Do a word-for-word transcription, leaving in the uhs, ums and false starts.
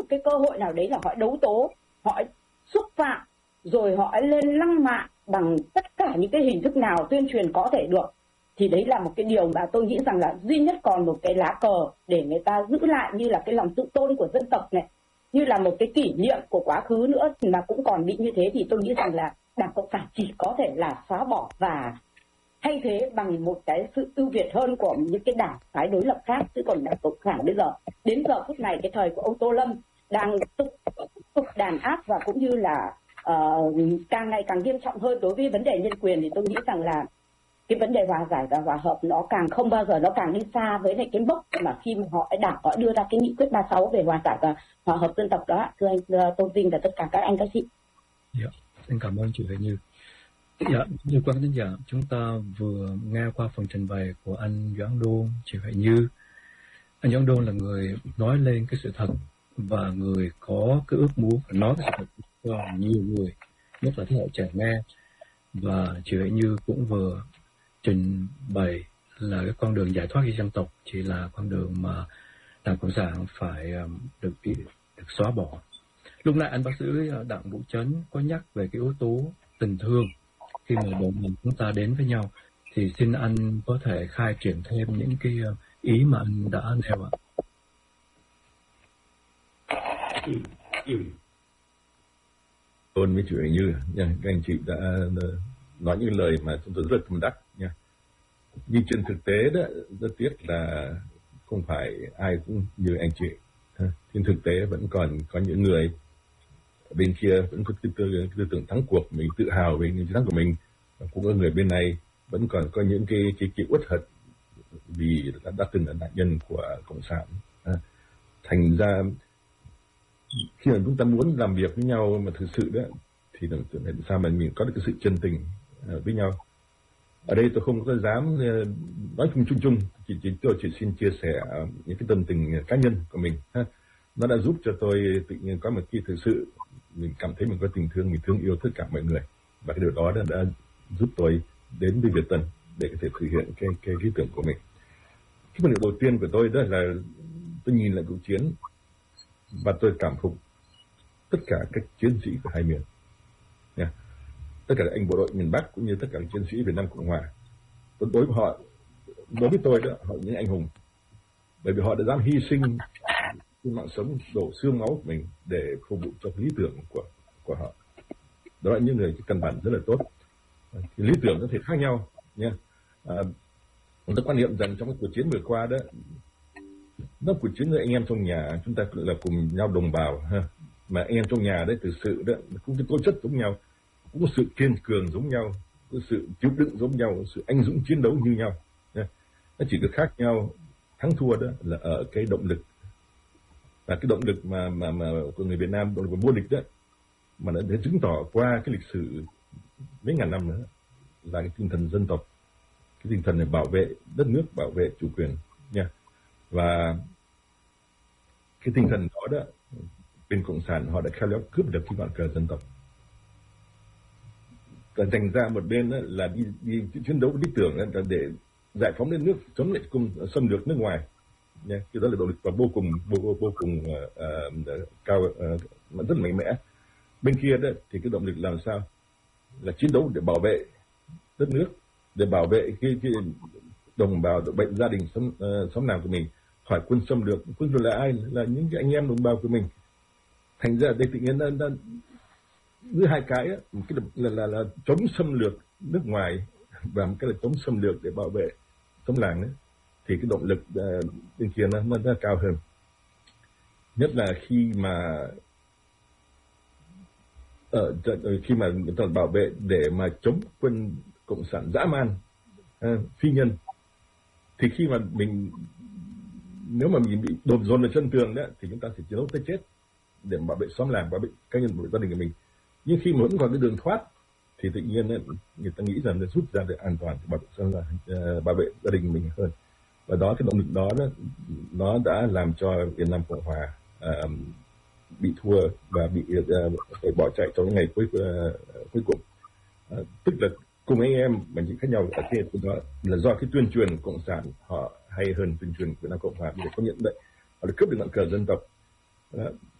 cái cơ hội nào đấy là họ đấu tố, họ xúc phạm, rồi họ lên lăng mạ bằng tất cả những cái hình thức nào tuyên truyền có thể được, thì đấy là một cái điều mà tôi nghĩ rằng là duy nhất còn một cái lá cờ để người ta giữ lại như là cái lòng tự tôn của dân tộc này, như là một cái kỷ niệm của quá khứ nữa mà cũng còn bị như thế, thì tôi nghĩ rằng là Đảng Cộng sản chỉ có thể là xóa bỏ và thay thế bằng một cái sự ưu việt hơn của những cái đảng phái đối lập khác. Chứ còn Đảng Cộng sản bây giờ đến giờ phút này, cái thời của ông Tô Lâm đang tục tục đàn áp và cũng như là uh, càng ngày càng nghiêm trọng hơn đối với vấn đề nhân quyền, thì tôi nghĩ rằng là cái vấn đề hòa giải và hòa hợp nó càng không bao giờ nó càng đi xa với lại cái mốc mà khi mà họ đảng họ đưa ra cái nghị quyết ba mươi sáu về hòa giải và hòa hợp dân tộc đó. Thưa anh Tôn Vinh và tất cả các anh các chị. Dạ, xin cảm ơn chị Huệ Như. Dạ, như quan khán giả, chúng ta vừa nghe qua phần trình bày của anh Doãn Đôn, chị Huệ Như. Anh Doãn Đôn là người nói lên cái sự thật và người có cái ước muốn phải nói cái sự thật cho nhiều người, nhất là thế hệ trẻ nghe. Và chị Huệ Như cũng vừa trình bày là cái con đường giải thoát cho dân tộc chỉ là con đường mà Đảng Cộng sản phải được, được xóa bỏ. Lúc nãy anh bác sĩ Đặng Vũ Chấn có nhắc về cái yếu tố tình thương khi mà bọn mình chúng ta đến với nhau, thì xin anh có thể khai triển thêm những cái ý mà anh đã nêu ạ. Ơn với chị Huệ Như nha, các anh chị đã nói những lời mà chúng tôi rất tâm đắc nha. Nhưng trên thực tế đó, rất tiếc là không phải ai cũng như anh chị. Trên thực tế vẫn còn có những người bên kia vẫn có tư, tư, tư tưởng thắng cuộc, mình tự hào về những chiến thắng của mình. Cũng có người bên này vẫn còn có những cái cái, cái uất hận vì đã, đã từng là nạn nhân của Cộng sản. Thành ra khi mà chúng ta muốn làm việc với nhau mà thực sự đó, thì làm sao mà mình có được cái sự chân tình với nhau. Ở đây tôi không có dám nói chung chung chung, chỉ, chỉ tôi chỉ xin chia sẻ những cái tâm tình cá nhân của mình. Nó đã giúp cho tôi tự nhiên có một cái thực sự mình cảm thấy mình có tình thương, mình thương yêu tất cả mọi người, và cái điều đó đã, đã giúp tôi đến với Việt Tân để có thể thực hiện cái cái ý tưởng của mình. Cái phần điều đầu tiên của tôi đó là tôi nhìn lại cuộc chiến và tôi cảm phục tất cả các chiến sĩ của hai miền, yeah. Tất cả các anh bộ đội miền Bắc cũng như tất cả các chiến sĩ Việt Nam Cộng Hòa. Đối với họ, đối với tôi đó, họ là những anh hùng, bởi vì họ đã dám hy sinh mạng sống, đổ xương máu của mình để phục vụ cho lý tưởng của của họ. Đó là những người căn bản rất là tốt. Thì lý tưởng có thể khác nhau nha. À, tôi quan niệm rằng trong cái cuộc chiến vừa qua đó, nó cuộc chiến người anh em trong nhà, chúng ta là cùng nhau đồng bào ha. Mà anh em trong nhà đấy thực sự đó cũng có tố chất giống nhau, cũng có sự kiên cường giống nhau, có sự chịu đựng giống nhau, sự anh dũng chiến đấu như nhau nha. Nó chỉ có khác nhau thắng thua đó là ở cái động lực, và cái động lực mà mà mà của người Việt Nam, động lực của vô địch đó, mà đã chứng tỏ qua cái lịch sử mấy ngàn năm nữa là cái tinh thần dân tộc, cái tinh thần này bảo vệ đất nước, bảo vệ chủ quyền nha. Và cái tinh thần đó đó, bên Cộng sản họ đã khéo léo cướp được cái ngọn cờ dân tộc, và dành ra một bên đó là đi đi chiến đấu với lý tưởng là để giải phóng đất nước, chống lại cung xâm lược nước ngoài nha. Cái đó là động lực và vô cùng vô, vô cùng uh, uh, cao, uh, rất mạnh mẽ. Bên kia đó thì cái động lực làm sao là chiến đấu để bảo vệ đất nước, để bảo vệ cái, cái đồng bào, bệnh gia đình sống uh, sống nào của mình khỏi quân xâm lược. Quân là ai? Là những cái anh em đồng bào của mình. Thành ra đây tự nhiên nó, nó giữa hai cái á, một cái là, là, là chống xâm lược nước ngoài và một cái là chống xâm lược để bảo vệ sống làng đấy, thì cái động lực uh, bên kia nó, nó, nó cao hơn. Nhất là khi mà ở khi mà người ta bảo vệ để mà chống quân Cộng sản dã man, uh, phi nhân, thì khi mà mình nếu mà mình bị đồn dồn vào chân tường đó thì chúng ta sẽ chiến đấu tới chết để bảo vệ xóm làng, bảo vệ cá nhân, bảo vệ gia đình của mình. Nhưng khi mà vẫn còn cái đường thoát thì tự nhiên người ta nghĩ rằng là rút ra để an toàn, bảo vệ, uh, bảo vệ gia đình của mình hơn. Và đó, cái động lực đó, đó nó đã làm cho Việt Nam Cộng Hòa uh, bị thua và bị uh, phải bỏ chạy trong những ngày cuối uh, cuối cùng. Uh, tức là cùng anh em mà chỉ khác nhau ở trên đó là do cái tuyên truyền Cộng sản họ hay hơn tuyên truyền Việt Nam Cộng Hòa. Bây giờ có nhận đấy, họ đã cướp được ngọn cờ dân tộc. Uh,